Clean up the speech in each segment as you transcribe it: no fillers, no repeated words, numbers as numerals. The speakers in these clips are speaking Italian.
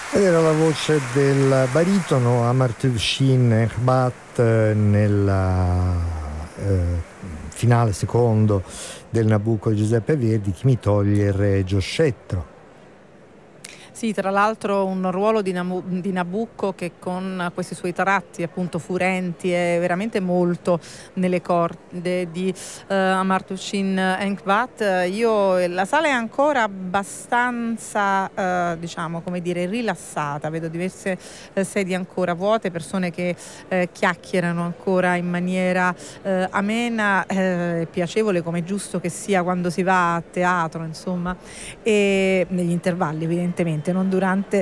Ed era la voce del baritono Amartya Shin Ekbat nella finale secondo del Nabucco di Giuseppe Verdi, Chi mi toglie il regio scettro. Sì, tra l'altro un ruolo di Nabucco che con questi suoi tratti appunto furenti è veramente molto nelle corde di Amartya Shin Ekbat. La sala è ancora abbastanza diciamo, come dire, rilassata, vedo diverse sedie ancora vuote, persone che chiacchierano ancora in maniera amena e piacevole, come è giusto che sia quando si va a teatro, insomma, e negli intervalli evidentemente, non durante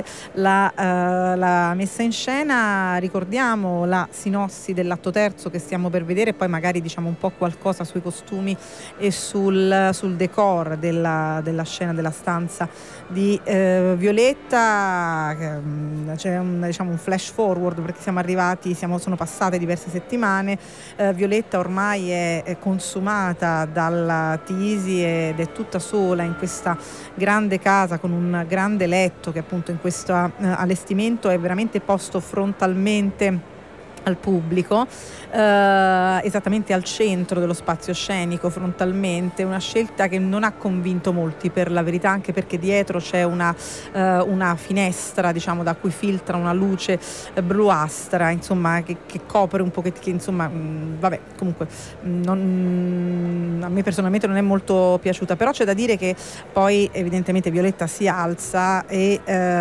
la messa in scena. Ricordiamo la sinossi dell'atto terzo che stiamo per vedere e poi magari diciamo un po' qualcosa sui costumi e sul decor della scena della stanza di Violetta. C'è un flash forward perché sono passate diverse settimane. Violetta ormai è consumata dalla tisi ed è tutta sola in questa grande casa con un grande letto che appunto in questo allestimento è veramente posto frontalmente al pubblico, esattamente al centro dello spazio scenico, frontalmente. Una scelta che non ha convinto molti, per la verità, anche perché dietro c'è una finestra, diciamo, da cui filtra una luce bluastra, insomma, che copre un pochettino, insomma, vabbè, comunque a me personalmente non è molto piaciuta, però c'è da dire che poi evidentemente Violetta si alza e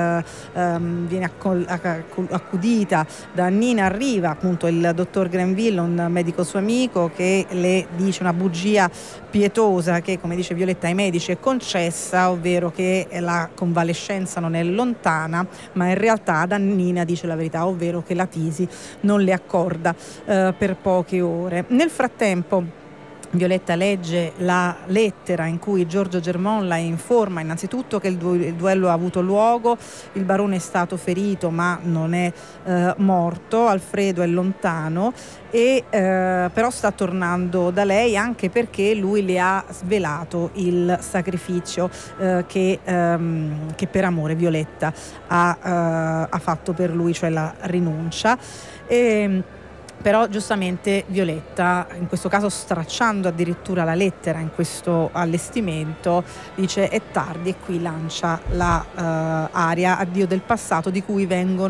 viene accudita da Nina. Arriva appunto il dottor Grenville, un medico suo amico, che le dice una bugia pietosa che, come dice Violetta, ai medici è concessa, ovvero che la convalescenza non è lontana, ma in realtà ad Annina dice la verità, ovvero che la tisi non le accorda per poche ore. Nel frattempo Violetta legge la lettera in cui Giorgio Germon la informa innanzitutto che il duello ha avuto luogo, il barone è stato ferito ma non è morto, Alfredo è lontano e però sta tornando da lei, anche perché lui le ha svelato il sacrificio che per amore Violetta ha fatto per lui, cioè la rinuncia. Però giustamente Violetta, in questo caso stracciando addirittura la lettera in questo allestimento, dice è tardi, e qui lancia la aria Addio del passato, di cui vengono